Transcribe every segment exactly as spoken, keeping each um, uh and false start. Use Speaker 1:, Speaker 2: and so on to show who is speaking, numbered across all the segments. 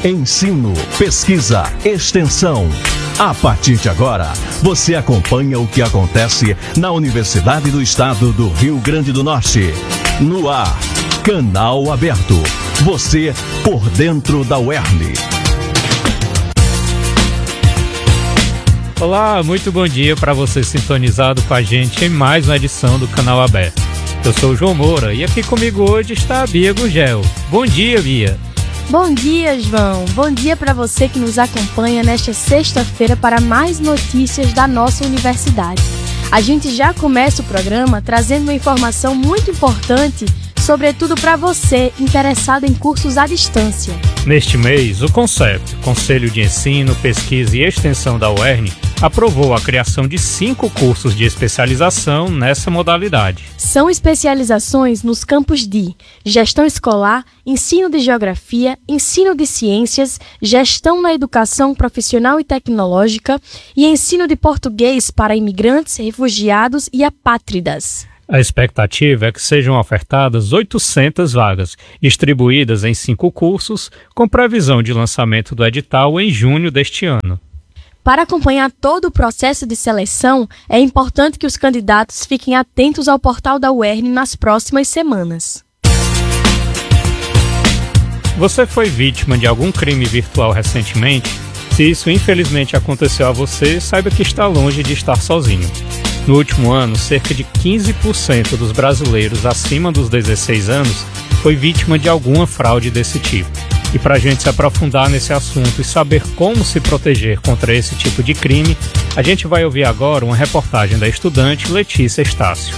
Speaker 1: ensino, pesquisa, extensão. A partir de agora, você acompanha o que acontece na Universidade do Estado do Rio Grande do Norte. No ar, Canal Aberto. Você por dentro da U E R N.
Speaker 2: Olá, muito bom dia para você sintonizado com a gente em mais uma edição do Canal Aberto. Eu sou o João Moura e aqui comigo hoje está a Bia Gugel. Bom dia, Bia.
Speaker 3: Bom dia, João. Bom dia para você que nos acompanha nesta sexta-feira para mais notícias da nossa universidade. A gente já começa o programa trazendo uma informação muito importante, sobretudo para você interessado em cursos à distância.
Speaker 2: Neste mês, o CONCEP, Conselho de Ensino, Pesquisa e Extensão da U E R N, aprovou a criação de cinco cursos de especialização nessa modalidade.
Speaker 3: São especializações nos campos de gestão escolar, ensino de geografia, ensino de ciências, gestão na educação profissional e tecnológica e ensino de português para imigrantes, refugiados e apátridas.
Speaker 2: A expectativa é que sejam ofertadas oitocentas vagas, distribuídas em cinco cursos, com previsão de lançamento do edital em junho deste ano.
Speaker 3: Para acompanhar todo o processo de seleção, é importante que os candidatos fiquem atentos ao portal da U E R N nas próximas semanas.
Speaker 2: Você foi vítima de algum crime virtual recentemente? Se isso infelizmente aconteceu a você, saiba que está longe de estar sozinho. No último ano, cerca de quinze por cento dos brasileiros acima dos dezesseis anos foi vítima de alguma fraude desse tipo. E para a gente se aprofundar nesse assunto e saber como se proteger contra esse tipo de crime, a gente vai ouvir agora uma reportagem da estudante Letícia Estácio.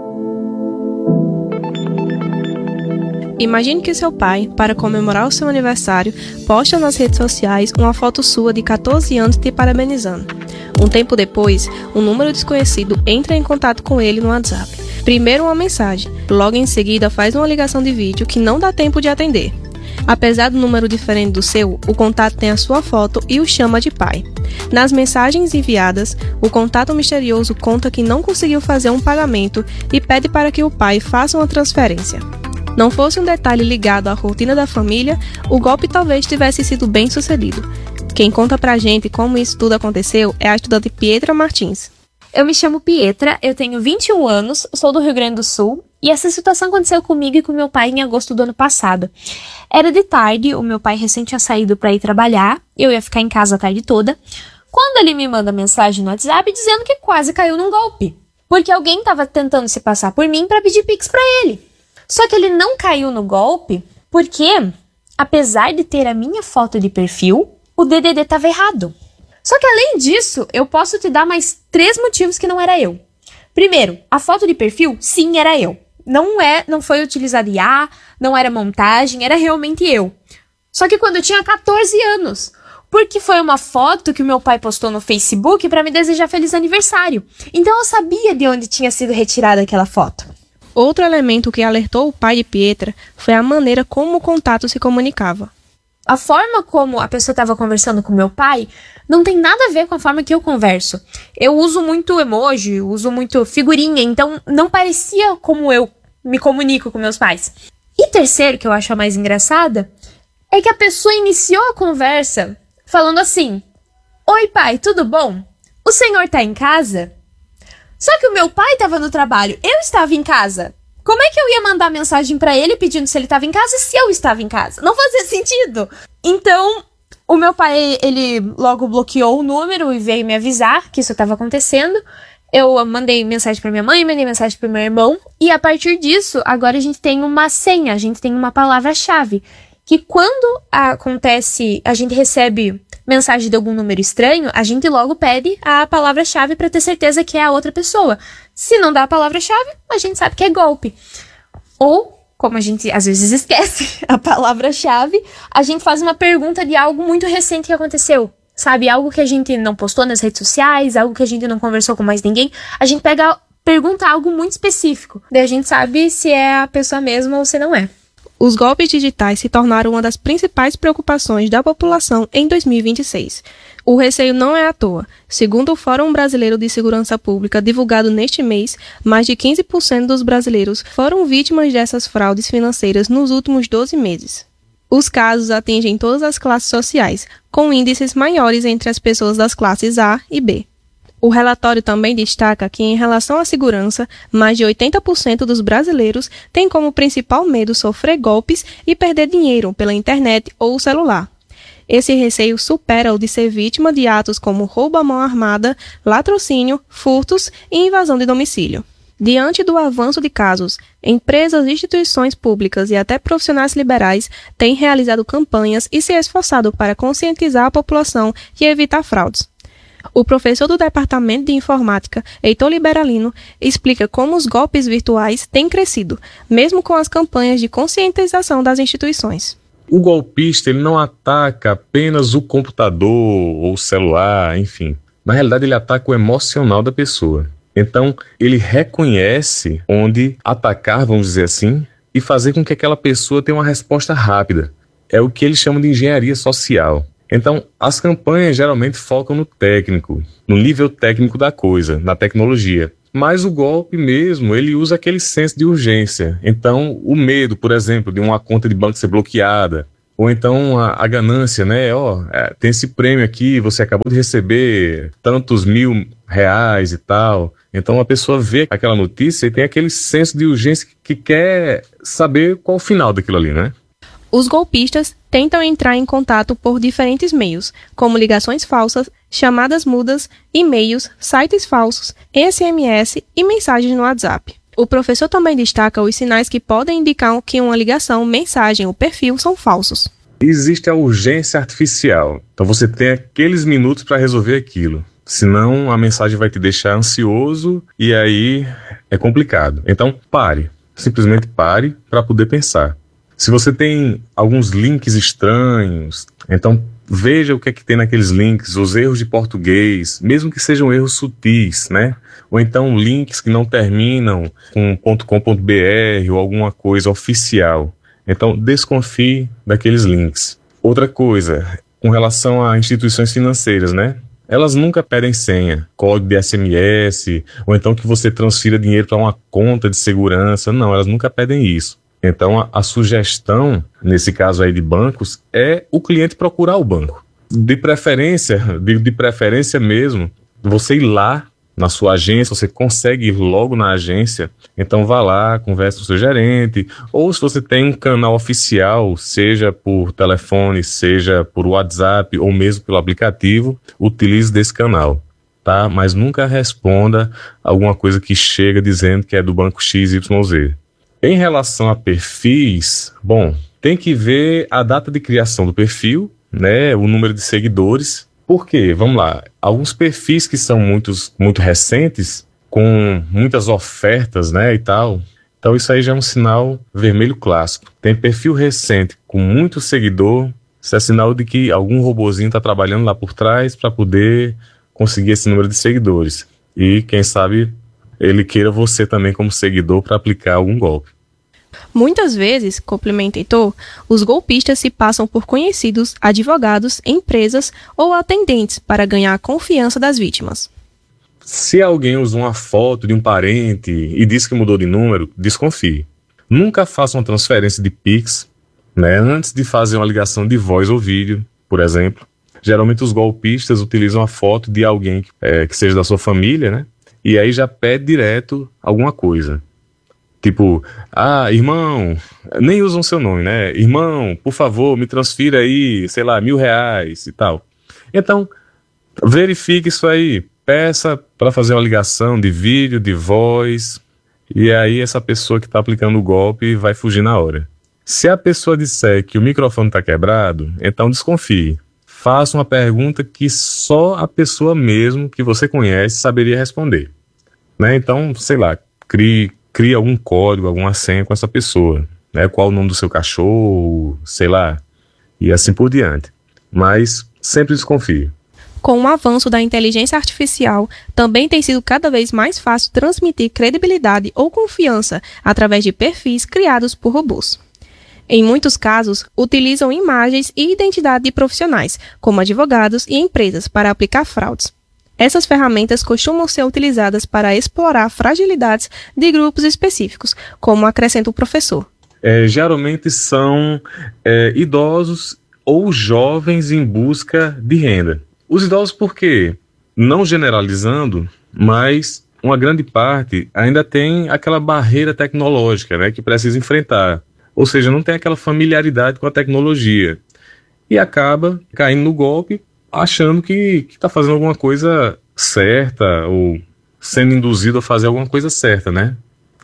Speaker 4: Imagine que seu pai, para comemorar o seu aniversário, posta nas redes sociais uma foto sua de catorze anos te parabenizando. Um tempo depois, um número desconhecido entra em contato com ele no WhatsApp. Primeiro uma mensagem, logo em seguida faz uma ligação de vídeo que não dá tempo de atender. Apesar do número diferente do seu, o contato tem a sua foto e o chama de pai. Nas mensagens enviadas, o contato misterioso conta que não conseguiu fazer um pagamento e pede para que o pai faça uma transferência. Não fosse um detalhe ligado à rotina da família, o golpe talvez tivesse sido bem sucedido. Quem conta pra gente como isso tudo aconteceu é a estudante Pietra Martins.
Speaker 5: Eu me chamo Pietra, eu tenho vinte e um anos, sou do Rio Grande do Sul e essa situação aconteceu comigo e com meu pai em agosto do ano passado. Era de tarde, o meu pai recém tinha saído para ir trabalhar, eu ia ficar em casa a tarde toda, quando ele me manda mensagem no WhatsApp dizendo que quase caiu num golpe, porque alguém estava tentando se passar por mim para pedir pix para ele. Só que ele não caiu no golpe porque, apesar de ter a minha foto de perfil, o D D D estava errado. Só que além disso, eu posso te dar mais três motivos que não era eu. Primeiro, a foto de perfil, sim, era eu. Não é, não foi utilizado I A, não era montagem, era realmente eu. Só que quando eu tinha catorze anos, porque foi uma foto que o meu pai postou no Facebook para me desejar feliz aniversário. Então eu sabia de onde tinha sido retirada aquela foto.
Speaker 4: Outro elemento que alertou o pai de Pietra foi a maneira como o contato se comunicava.
Speaker 5: A forma como a pessoa estava conversando com meu pai não tem nada a ver com a forma que eu converso. Eu uso muito emoji, uso muito figurinha, então não parecia como eu me comunico com meus pais. E terceiro, que eu acho a mais engraçada, é que a pessoa iniciou a conversa falando assim: "Oi pai, tudo bom? O senhor tá em casa?" Só que o meu pai estava no trabalho, eu estava em casa. Como é que eu ia mandar mensagem pra ele pedindo se ele estava em casa se eu estava em casa? Não fazia sentido. Então, o meu pai, ele logo bloqueou o número e veio me avisar que isso estava acontecendo. Eu mandei mensagem pra minha mãe, mandei mensagem pro meu irmão. E a partir disso, agora a gente tem uma senha, a gente tem uma palavra-chave. Que quando acontece, a gente recebe mensagem de algum número estranho, a gente logo pede a palavra-chave para ter certeza que é a outra pessoa. Se não dá a palavra-chave, a gente sabe que é golpe. Ou, como a gente às vezes esquece a palavra-chave, a gente faz uma pergunta de algo muito recente que aconteceu. Sabe, algo que a gente não postou nas redes sociais, algo que a gente não conversou com mais ninguém. A gente pega, pergunta algo muito específico. Daí a gente sabe se é a pessoa mesma ou se não é.
Speaker 4: Os golpes digitais se tornaram uma das principais preocupações da população em dois mil e vinte e seis. O receio não é à toa. Segundo o Fórum Brasileiro de Segurança Pública, divulgado neste mês, mais de quinze por cento dos brasileiros foram vítimas dessas fraudes financeiras nos últimos doze meses. Os casos atingem todas as classes sociais, com índices maiores entre as pessoas das classes A e B. O relatório também destaca que, em relação à segurança, mais de oitenta por cento dos brasileiros têm como principal medo sofrer golpes e perder dinheiro pela internet ou celular. Esse receio supera o de ser vítima de atos como roubo à mão armada, latrocínio, furtos e invasão de domicílio. Diante do avanço de casos, empresas, instituições públicas e até profissionais liberais têm realizado campanhas e se esforçado para conscientizar a população e evitar fraudes. O professor do Departamento de Informática, Heitor Liberalino, explica como os golpes virtuais têm crescido, mesmo com as campanhas de conscientização das instituições.
Speaker 6: O golpista ele não ataca apenas o computador ou o celular, enfim. Na realidade, ele ataca o emocional da pessoa. Então, ele reconhece onde atacar, vamos dizer assim, e fazer com que aquela pessoa tenha uma resposta rápida. É o que eles chamam de engenharia social. Então, as campanhas geralmente focam no técnico, no nível técnico da coisa, na tecnologia. Mas o golpe mesmo, ele usa aquele senso de urgência. Então, o medo, por exemplo, de uma conta de banco ser bloqueada, ou então a, a ganância, né? Ó, é, tem esse prêmio aqui, você acabou de receber tantos mil reais e tal. Então, a pessoa vê aquela notícia e tem aquele senso de urgência que, que quer saber qual o final daquilo ali, né?
Speaker 4: Os golpistas tentam entrar em contato por diferentes meios, como ligações falsas, chamadas mudas, e-mails, sites falsos, S M S e mensagens no WhatsApp. O professor também destaca os sinais que podem indicar que uma ligação, mensagem ou perfil são falsos.
Speaker 6: Existe a urgência artificial. Então você tem aqueles minutos para resolver aquilo. Senão a mensagem vai te deixar ansioso e aí é complicado. Então pare, simplesmente pare para poder pensar. Se você tem alguns links estranhos, então veja o que é que tem naqueles links, os erros de português, mesmo que sejam erros sutis, né? Ou então links que não terminam com .com.br ou alguma coisa oficial. Então desconfie daqueles links. Outra coisa, com relação a instituições financeiras, né? Elas nunca pedem senha, código de S M S, ou então que você transfira dinheiro para uma conta de segurança. Não, elas nunca pedem isso. Então, a, a sugestão, nesse caso aí de bancos, é o cliente procurar o banco. De preferência, de, de preferência mesmo, você ir lá na sua agência, você consegue ir logo na agência, então vá lá, converse com o seu gerente, ou se você tem um canal oficial, seja por telefone, seja por WhatsApp, ou mesmo pelo aplicativo, utilize desse canal, tá? Mas nunca responda alguma coisa que chega dizendo que é do banco X Y Z. Em relação a perfis, bom, tem que ver a data de criação do perfil, né, o número de seguidores. Por quê? Vamos lá, alguns perfis que são muitos, muito recentes, com muitas ofertas, né, e tal, então isso aí já é um sinal vermelho clássico. Tem perfil recente com muito seguidor, isso é sinal de que algum robozinho está trabalhando lá por trás para poder conseguir esse número de seguidores. E quem sabe ele queira você também como seguidor para aplicar algum golpe.
Speaker 4: Muitas vezes, complementa Heitor, os golpistas se passam por conhecidos, advogados, empresas ou atendentes para ganhar a confiança das vítimas.
Speaker 6: Se alguém usa uma foto de um parente e diz que mudou de número, desconfie. Nunca faça uma transferência de Pix, né, antes de fazer uma ligação de voz ou vídeo, por exemplo. Geralmente os golpistas utilizam a foto de alguém é, que seja da sua família, né? E aí já pede direto alguma coisa. Tipo, ah, irmão, nem usam seu nome, né? Irmão, por favor, me transfira aí, sei lá, mil reais e tal. Então, verifique isso aí. Peça para fazer uma ligação de vídeo, de voz. E aí essa pessoa que está aplicando o golpe vai fugir na hora. Se a pessoa disser que o microfone está quebrado, então desconfie. Faça uma pergunta que só a pessoa mesmo que você conhece saberia responder, né? Então, sei lá, crie, crie algum código, alguma senha com essa pessoa, né? Qual o nome do seu cachorro, sei lá, e assim por diante. Mas sempre desconfie.
Speaker 4: Com o avanço da inteligência artificial, também tem sido cada vez mais fácil transmitir credibilidade ou confiança através de perfis criados por robôs. Em muitos casos, utilizam imagens e identidade de profissionais, como advogados e empresas, para aplicar fraudes. Essas ferramentas costumam ser utilizadas para explorar fragilidades de grupos específicos, como acrescenta o professor.
Speaker 6: é, geralmente são é, idosos ou jovens em busca de renda. Os idosos por quê? Não generalizando, mas uma grande parte ainda tem aquela barreira tecnológica, né, que precisa enfrentar. Ou seja, não tem aquela familiaridade com a tecnologia. E acaba caindo no golpe, achando que está fazendo alguma coisa certa ou sendo induzido a fazer alguma coisa certa, né?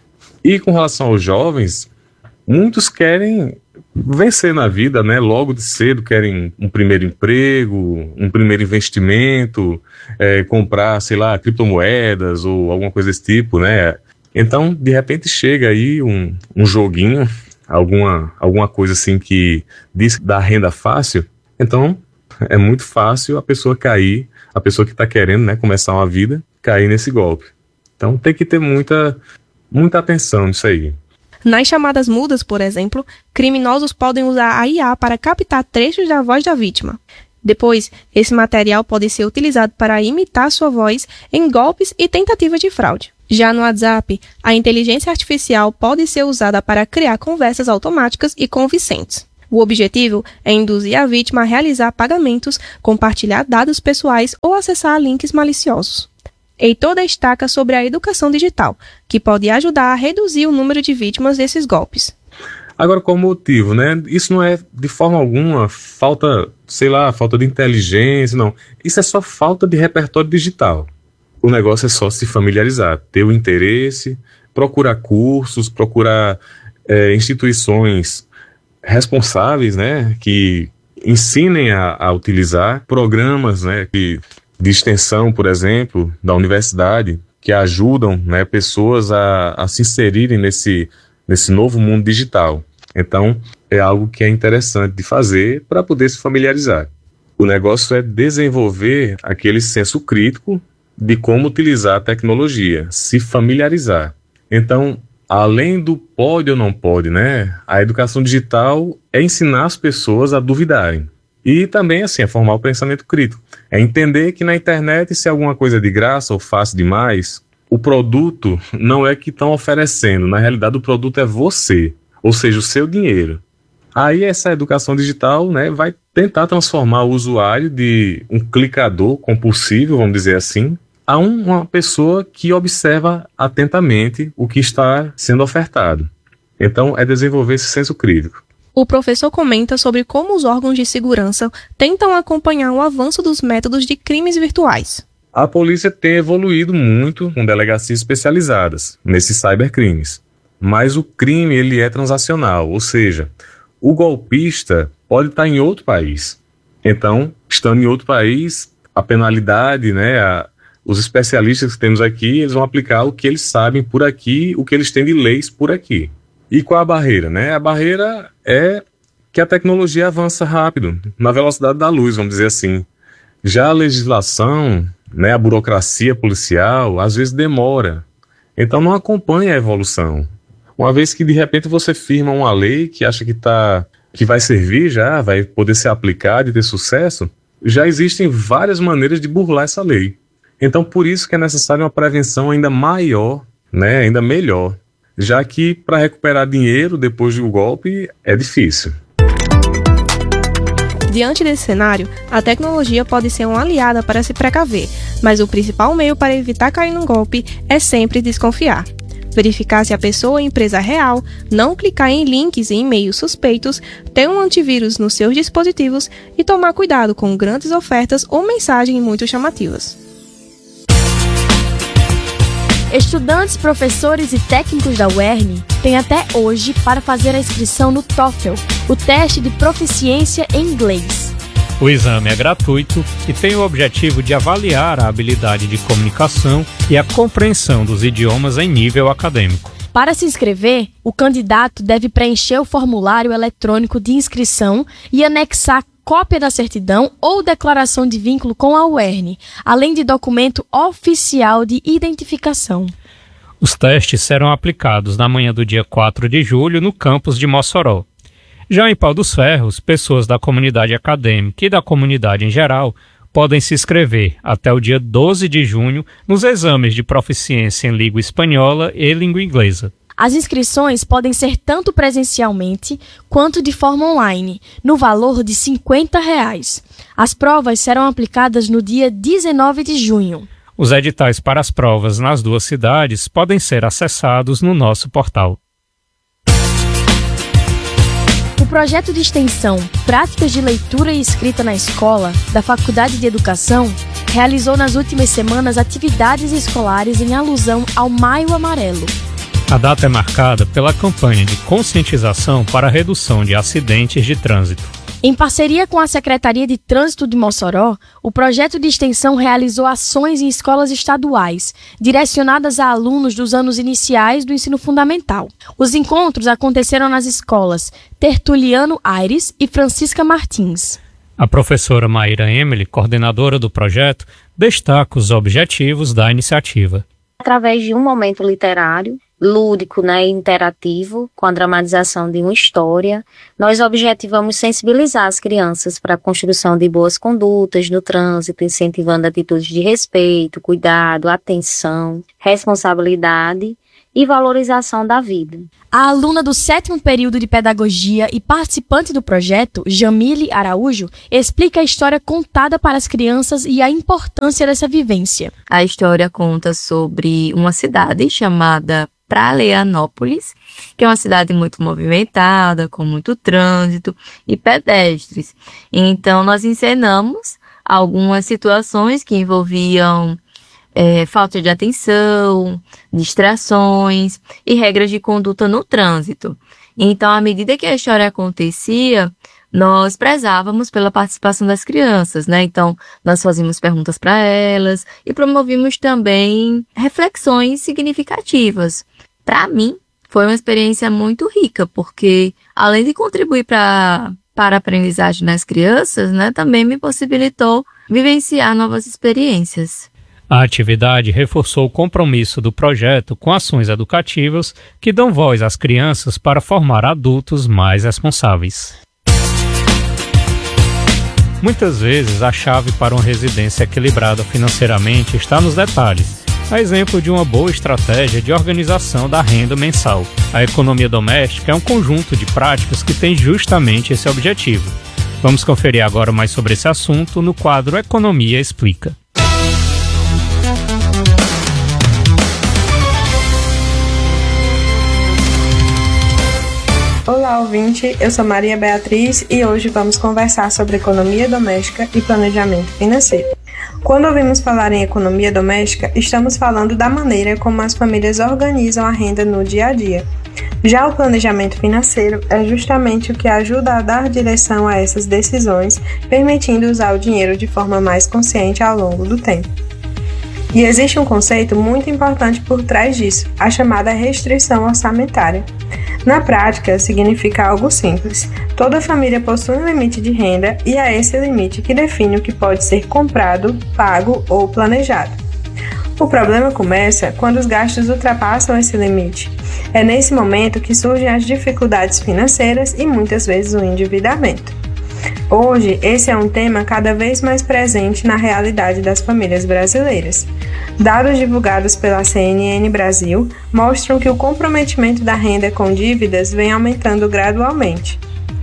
Speaker 6: E com relação aos jovens, muitos querem vencer na vida, né? Logo de cedo querem um primeiro emprego, um primeiro investimento, é, comprar, sei lá, criptomoedas ou alguma coisa desse tipo, né? Então, de repente chega aí um, um joguinho, alguma, alguma coisa assim que diz que dá renda fácil, então é muito fácil a pessoa cair, a pessoa que está querendo, né, começar uma vida, cair nesse golpe. Então tem que ter muita, muita atenção nisso aí.
Speaker 4: Nas chamadas mudas, por exemplo, criminosos podem usar a I A para captar trechos da voz da vítima. Depois, esse material pode ser utilizado para imitar sua voz em golpes e tentativas de fraude. Já no WhatsApp, a inteligência artificial pode ser usada para criar conversas automáticas e convincentes. O objetivo é induzir a vítima a realizar pagamentos, compartilhar dados pessoais ou acessar links maliciosos. Heitor destaca sobre a educação digital, que pode ajudar a reduzir o número de vítimas desses golpes.
Speaker 6: Agora, qual o motivo, né? Isso não é de forma alguma falta, sei lá, falta de inteligência, não. Isso é só falta de repertório digital. O negócio é só se familiarizar, ter o interesse, procurar cursos, procurar é, instituições responsáveis, né, que ensinem a, a utilizar programas, né, que, de extensão, por exemplo, da universidade, que ajudam, né, pessoas a, a se inserirem nesse, nesse novo mundo digital. Então, é algo que é interessante de fazer para poder se familiarizar. O negócio é desenvolver aquele senso crítico de como utilizar a tecnologia, se familiarizar. Então, além do pode ou não pode, né? A educação digital é ensinar as pessoas a duvidarem. E também, assim, é formar o pensamento crítico. É entender que na internet, se alguma coisa é de graça ou fácil demais, o produto não é que estão oferecendo. Na realidade, o produto é você, ou seja, o seu dinheiro. Aí essa educação digital, né, vai tentar transformar o usuário de um clicador compulsivo, vamos dizer assim, a uma pessoa que observa atentamente o que está sendo ofertado. Então, é desenvolver esse senso crítico.
Speaker 4: O professor comenta sobre como os órgãos de segurança tentam acompanhar o avanço dos métodos de crimes virtuais.
Speaker 6: A polícia tem evoluído muito com delegacias especializadas nesses cybercrimes. Mas o crime ele é transacional, ou seja, o golpista pode estar em outro país. Então, estando em outro país, a penalidade, né, a os especialistas que temos aqui, eles vão aplicar o que eles sabem por aqui, o que eles têm de leis por aqui. E qual a barreira, né? A barreira é que a tecnologia avança rápido, na velocidade da luz, vamos dizer assim. Já a legislação, né, a burocracia policial, às vezes demora. Então não acompanha a evolução. Uma vez que de repente você firma uma lei que acha que, tá, que vai servir já, vai poder ser aplicada e ter sucesso, já existem várias maneiras de burlar essa lei. Então, por isso que é necessário uma prevenção ainda maior, né, ainda melhor, já que para recuperar dinheiro depois do golpe é difícil.
Speaker 4: Diante desse cenário, a tecnologia pode ser uma aliada para se precaver, mas o principal meio para evitar cair num golpe é sempre desconfiar. Verificar se a pessoa é empresa real, não clicar em links e e-mails suspeitos, ter um antivírus nos seus dispositivos e tomar cuidado com grandes ofertas ou mensagens muito chamativas.
Speaker 3: Estudantes, professores e técnicos da U E R N têm até hoje para fazer a inscrição no TOEFL, o teste de proficiência em inglês.
Speaker 2: O exame é gratuito e tem o objetivo de avaliar a habilidade de comunicação e a compreensão dos idiomas em nível acadêmico.
Speaker 3: Para se inscrever, o candidato deve preencher o formulário eletrônico de inscrição e anexar cópia da certidão ou declaração de vínculo com a U E R N, além de documento oficial de identificação.
Speaker 2: Os testes serão aplicados na manhã do dia quatro de julho no campus de Mossoró. Já em Pau dos Ferros, pessoas da comunidade acadêmica e da comunidade em geral podem se inscrever até o dia doze de junho nos exames de proficiência em língua espanhola e língua inglesa.
Speaker 3: As inscrições podem ser tanto presencialmente quanto de forma online, no valor de cinquenta reais. As provas serão aplicadas no dia dezenove de junho.
Speaker 2: Os editais para as provas nas duas cidades podem ser acessados no nosso portal.
Speaker 3: O projeto de extensão Práticas de Leitura e Escrita na Escola, da Faculdade de Educação, realizou nas últimas semanas atividades escolares em alusão ao Maio Amarelo.
Speaker 2: A data é marcada pela campanha de conscientização para a redução de acidentes de trânsito.
Speaker 3: Em parceria com a Secretaria de Trânsito de Mossoró, o projeto de extensão realizou ações em escolas estaduais, direcionadas a alunos dos anos iniciais do ensino fundamental. Os encontros aconteceram nas escolas Tertuliano Aires e Francisca Martins.
Speaker 2: A professora Maíra Emily, coordenadora do projeto, destaca os objetivos da iniciativa.
Speaker 7: Através de um momento literário, lúdico, né, interativo, com a dramatização de uma história, nós objetivamos sensibilizar as crianças para a construção de boas condutas no trânsito, incentivando atitudes de respeito, cuidado, atenção, responsabilidade e valorização da vida.
Speaker 3: A aluna do sétimo período de Pedagogia e participante do projeto, Jamile Araújo, explica a história contada para as crianças e a importância dessa vivência.
Speaker 8: A história conta sobre uma cidade chamada Pralianópolis, que é uma cidade muito movimentada, com muito trânsito e pedestres. Então, nós encenamos algumas situações que envolviam é, falta de atenção, distrações e regras de conduta no trânsito. Então, à medida que a história acontecia, nós prezávamos pela participação das crianças, né? Então, nós fazíamos perguntas para elas e promovíamos também reflexões significativas. Para mim, foi uma experiência muito rica, porque além de contribuir pra, para a aprendizagem das crianças, né, também me possibilitou vivenciar novas experiências.
Speaker 2: A atividade reforçou o compromisso do projeto com ações educativas que dão voz às crianças para formar adultos mais responsáveis. Muitas vezes, a chave para uma residência equilibrada financeiramente está nos detalhes, a exemplo de uma boa estratégia de organização da renda mensal. A economia doméstica é um conjunto de práticas que tem justamente esse objetivo. Vamos conferir agora mais sobre esse assunto no quadro Economia Explica.
Speaker 9: Olá, ouvinte, eu sou Maria Beatriz e hoje vamos conversar sobre economia doméstica e planejamento financeiro. Quando ouvimos falar em economia doméstica, estamos falando da maneira como as famílias organizam a renda no dia a dia. Já o planejamento financeiro é justamente o que ajuda a dar direção a essas decisões, permitindo usar o dinheiro de forma mais consciente ao longo do tempo. E existe um conceito muito importante por trás disso, a chamada restrição orçamentária. Na prática, significa algo simples. Toda família possui um limite de renda e é esse limite que define o que pode ser comprado, pago ou planejado. O problema começa quando os gastos ultrapassam esse limite. É nesse momento que surgem as dificuldades financeiras e muitas vezes o endividamento. Hoje, esse é um tema cada vez mais presente na realidade das famílias brasileiras. Dados divulgados pela C N N Brasil mostram que o comprometimento da renda com dívidas vem aumentando gradualmente.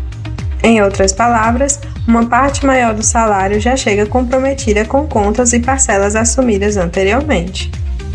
Speaker 9: Em outras palavras, uma parte maior do salário já chega comprometida com contas e parcelas assumidas anteriormente.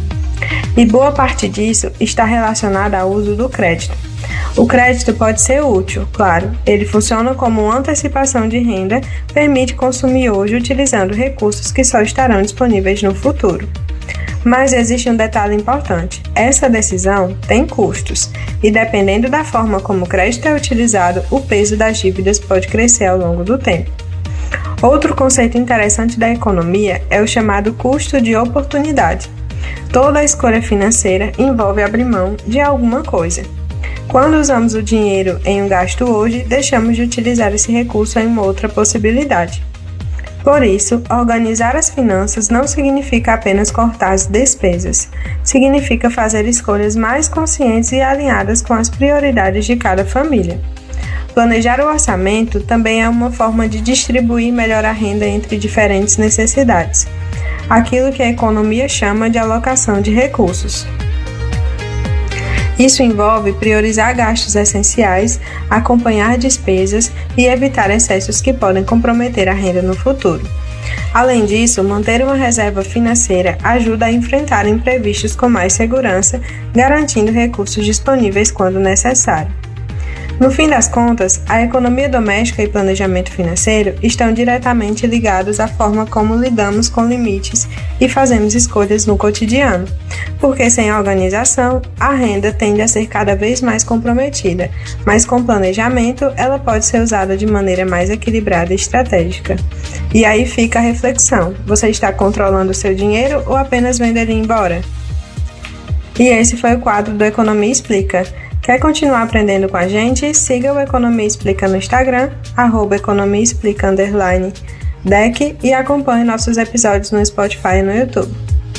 Speaker 9: E boa parte disso está relacionada ao uso do crédito. O crédito pode ser útil, claro, ele funciona como uma antecipação de renda, permite consumir hoje utilizando recursos que só estarão disponíveis no futuro. Mas existe um detalhe importante, essa decisão tem custos, e dependendo da forma como o crédito é utilizado, o peso das dívidas pode crescer ao longo do tempo. Outro conceito interessante da economia é o chamado custo de oportunidade. Toda escolha financeira envolve abrir mão de alguma coisa. Quando usamos o dinheiro em um gasto hoje, deixamos de utilizar esse recurso em uma outra possibilidade. Por isso, organizar as finanças não significa apenas cortar as despesas, significa fazer escolhas mais conscientes e alinhadas com as prioridades de cada família. Planejar o orçamento também é uma forma de distribuir melhor a renda entre diferentes necessidades, aquilo que a economia chama de alocação de recursos. Isso envolve priorizar gastos essenciais, acompanhar despesas e evitar excessos que podem comprometer a renda no futuro. Além disso, manter uma reserva financeira ajuda a enfrentar imprevistos com mais segurança, garantindo recursos disponíveis quando necessário. No fim das contas, a economia doméstica e planejamento financeiro estão diretamente ligados à forma como lidamos com limites e fazemos escolhas no cotidiano, porque sem organização, a renda tende a ser cada vez mais comprometida, mas com planejamento, ela pode ser usada de maneira mais equilibrada e estratégica. E aí fica a reflexão: você está controlando o seu dinheiro ou apenas vendo ele embora? E esse foi o quadro do Economia Explica. Quer continuar aprendendo com a gente? Siga o Economia Explica no Instagram, arroba Economia Explica underline D E C, e acompanhe nossos episódios no Spotify e no YouTube.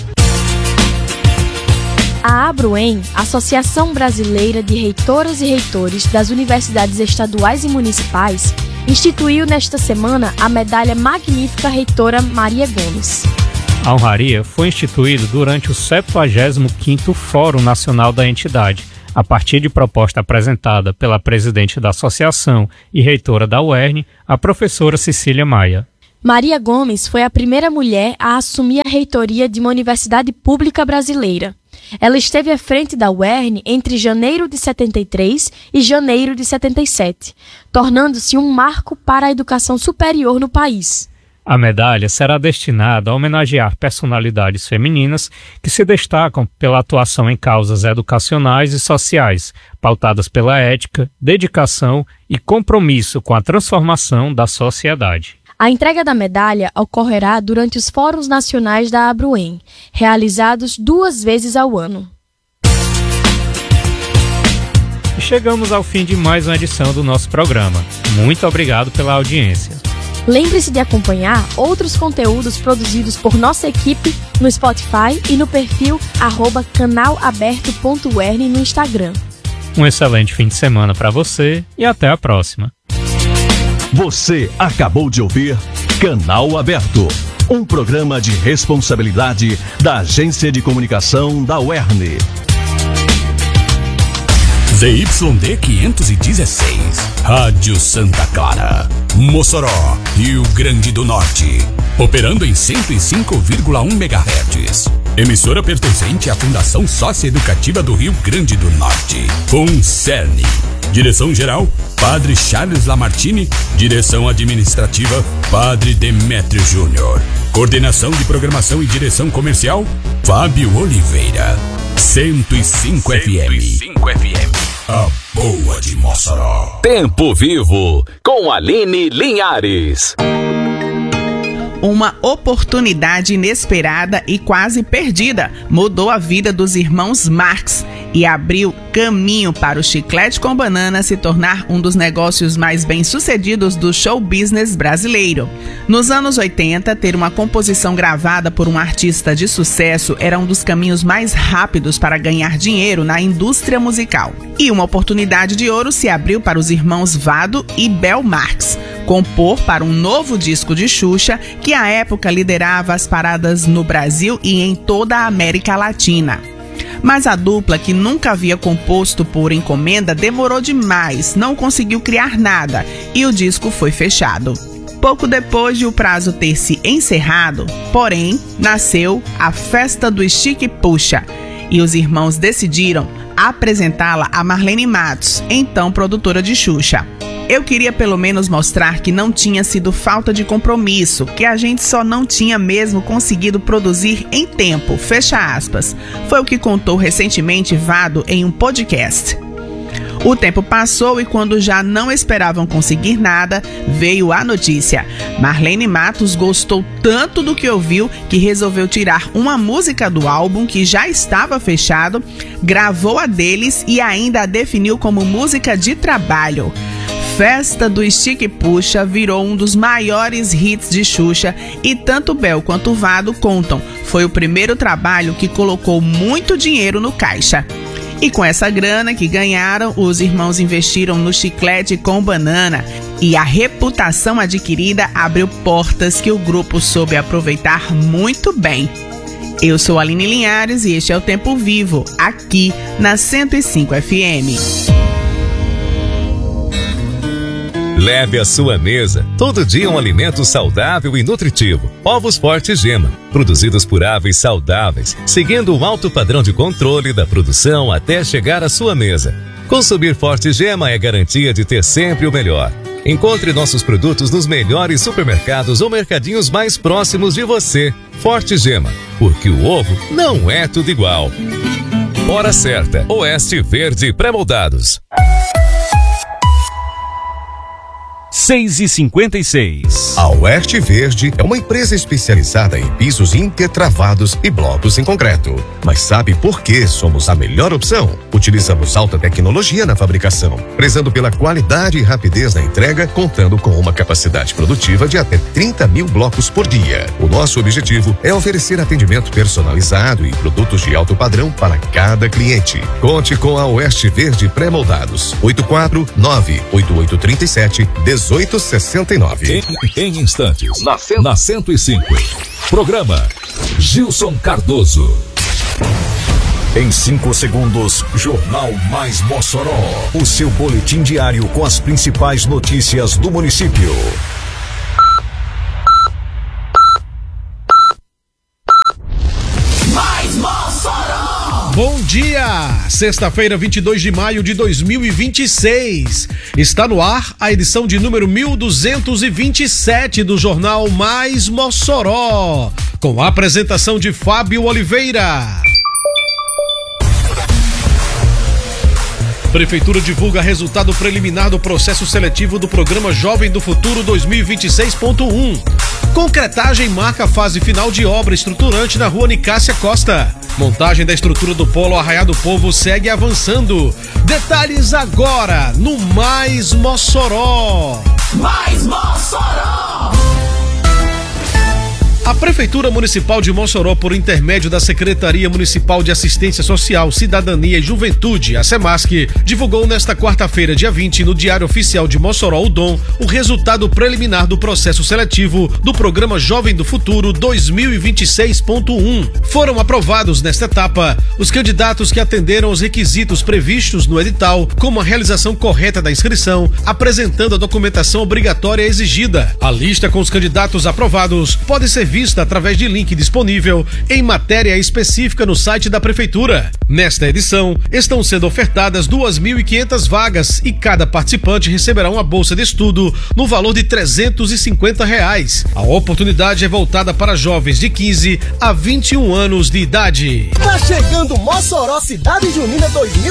Speaker 3: A ABRUEM, Associação Brasileira de Reitoras e Reitores das Universidades Estaduais e Municipais, instituiu nesta semana a medalha Magnífica Reitora Maria Gomes.
Speaker 2: A honraria foi instituída durante o septuagésimo quinto Fórum Nacional da entidade, a partir de proposta apresentada pela presidente da associação e reitora da U E R N, a professora Cecília Maia.
Speaker 3: Maria Gomes foi a primeira mulher a assumir a reitoria de uma universidade pública brasileira. Ela esteve à frente da U E R N entre janeiro de setenta e três e janeiro de setenta e sete, tornando-se um marco para a educação superior no país.
Speaker 2: A medalha será destinada a homenagear personalidades femininas que se destacam pela atuação em causas educacionais e sociais, pautadas pela ética, dedicação e compromisso com a transformação da sociedade.
Speaker 3: A entrega da medalha ocorrerá durante os Fóruns Nacionais da ABRUEM, realizados duas vezes ao ano.
Speaker 2: E chegamos ao fim de mais uma edição do nosso programa. Muito obrigado pela audiência.
Speaker 3: Lembre-se de acompanhar outros conteúdos produzidos por nossa equipe no Spotify e no perfil arroba canalaberto ponto U E R N no Instagram.
Speaker 2: Um excelente fim de semana para você e até a próxima.
Speaker 1: Você acabou de ouvir Canal Aberto, um programa de responsabilidade da Agência de Comunicação da U E R N.
Speaker 10: Z Y D quinhentos e dezesseis, Rádio Santa Clara, Mossoró, Rio Grande do Norte, operando em cento e cinco vírgula um megahertz. Emissora pertencente à Fundação Socioeducativa do Rio Grande do Norte, FUNCERN. Direção-geral, Padre Charles Lamartine. Direção administrativa, Padre Demétrio Júnior. Coordenação de programação e direção comercial, Fábio Oliveira. cento e cinco F M. cento e cinco F M. A boa de Mossoró.
Speaker 1: Tempo Vivo, com Aline Linhares.
Speaker 11: Uma oportunidade inesperada e quase perdida mudou a vida dos irmãos Marx e abriu caminho para o chiclete com banana se tornar um dos negócios mais bem-sucedidos do show business brasileiro. Nos anos oitenta, ter uma composição gravada por um artista de sucesso era um dos caminhos mais rápidos para ganhar dinheiro na indústria musical. E uma oportunidade de ouro se abriu para os irmãos Vado e Bel Marx, compor para um novo disco de Xuxa, que à época liderava as paradas no Brasil e em toda a América Latina. Mas a dupla, que nunca havia composto por encomenda, demorou demais, não conseguiu criar nada e o disco foi fechado. Pouco depois de o prazo ter se encerrado, porém, nasceu a Festa do Estique Puxa e os irmãos decidiram apresentá-la a Marlene Matos, então produtora de Xuxa. Eu queria pelo menos mostrar que não tinha sido falta de compromisso, que a gente só não tinha mesmo conseguido produzir em tempo, fecha aspas. Foi o que contou recentemente Vado em um podcast. O tempo passou e quando já não esperavam conseguir nada, veio a notícia. Marlene Matos gostou tanto do que ouviu que resolveu tirar uma música do álbum que já estava fechado, gravou a deles e ainda a definiu como música de trabalho. Festa do Estique Puxa virou um dos maiores hits de Xuxa e tanto Bel quanto Vado contam. Foi o primeiro trabalho que colocou muito dinheiro no caixa. E com essa grana que ganharam, os irmãos investiram no chiclete com banana. E a reputação adquirida abriu portas que o grupo soube aproveitar muito bem. Eu sou a Aline Linhares e este é o Tempo Vivo, aqui na cento e cinco F M.
Speaker 12: Leve à sua mesa todo dia um alimento saudável e nutritivo. Ovos Forte Gema, produzidos por aves saudáveis, seguindo um alto padrão de controle da produção até chegar à sua mesa. Consumir Forte Gema é garantia de ter sempre o melhor. Encontre nossos produtos nos melhores supermercados ou mercadinhos mais próximos de você. Forte Gema, porque o ovo não é tudo igual. Hora certa, Oeste Verde Pré-moldados.
Speaker 1: seis e cinquenta e seis.
Speaker 13: A Oeste Verde é uma empresa especializada em pisos intertravados e blocos em concreto. Mas sabe por que somos a melhor opção? Utilizamos alta tecnologia na fabricação, prezando pela qualidade e rapidez na entrega, contando com uma capacidade produtiva de até trinta mil blocos por dia. O nosso objetivo é oferecer atendimento personalizado e produtos de alto padrão para cada cliente. Conte com a Oeste Verde Pré-moldados. oito quatro nove oito oito três sete um oito seis nove.
Speaker 10: Em, em instantes, na, na cento e cinco. Programa Gilson Cardoso.
Speaker 1: Em cinco segundos, Jornal Mais Mossoró. O seu boletim diário com as principais notícias do município.
Speaker 14: Mais Mossoró! Bom dia! Sexta-feira, vinte e dois de maio de dois mil e vinte e seis. Está no ar a edição de número mil duzentos e vinte e sete do Jornal Mais Mossoró. Com a apresentação de Fábio Oliveira. Prefeitura divulga resultado preliminar do processo seletivo do programa Jovem do Futuro dois mil e vinte e seis ponto um. Concretagem marca a fase final de obra estruturante na rua Nicásia Costa. Montagem da estrutura do Polo Arraiá do Povo segue avançando. Detalhes agora no Mais Mossoró. Mais Mossoró! A Prefeitura Municipal de Mossoró, por intermédio da Secretaria Municipal de Assistência Social, Cidadania e Juventude, a SEMASC, divulgou nesta quarta-feira, dia vinte, no Diário Oficial de Mossoró, o D O M, o resultado preliminar do processo seletivo do Programa Jovem do Futuro dois mil e vinte e seis ponto um. Foram aprovados nesta etapa os candidatos que atenderam aos requisitos previstos no edital, como a realização correta da inscrição, apresentando a documentação obrigatória exigida. A lista com os candidatos aprovados pode ser vista através de link disponível em matéria específica no site da Prefeitura. Nesta edição, estão sendo ofertadas duas mil e quinhentas vagas e cada participante receberá uma bolsa de estudo no valor de trezentos e cinquenta reais. A oportunidade é voltada para jovens de quinze a vinte e um anos de idade.
Speaker 15: Tá chegando Mossoró Cidade Junina dois mil